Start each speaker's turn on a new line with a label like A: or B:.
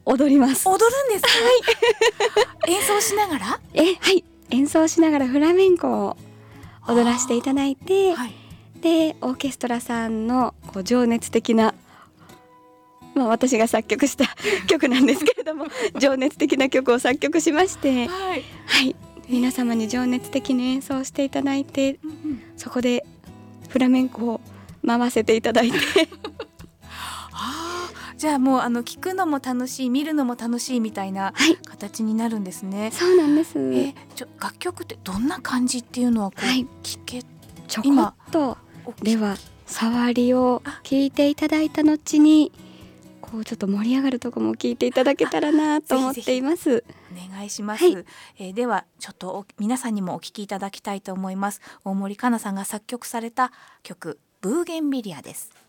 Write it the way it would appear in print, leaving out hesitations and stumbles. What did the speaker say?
A: 踊ります。
B: 踊るんですか？演奏しながら？
A: はい、演奏しながらフラメンコを踊らせていただいて、
B: はい、
A: でオーケストラさんのこう情熱的な、私が作曲した曲なんですけれども情熱的な曲を作曲しまして、
B: はい、
A: はい、皆様に情熱的に演奏していただいて、そこでフラメンコを回せていただいて
B: じゃあもう聞くのも楽しい、見るのも楽しいみたいな形になるんですね。
A: そうなんです。
B: 楽曲ってどんな感じっていうのはこう、聞け
A: ちょこっとでは触りを聞いていただいた後にこうちょっと盛り上がるところも聞いていただけたらなと思っています。
B: ぜひぜひお願いします。ではちょっと皆さんにもお聞きいただきたいと思います。大森かなさんが作曲された曲ブーゲンビリアです。